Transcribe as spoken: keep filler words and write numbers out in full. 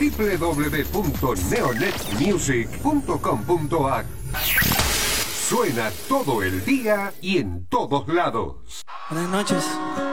w w w punto neonet music punto com punto a r. Suena todo el día y en todos lados. Buenas noches.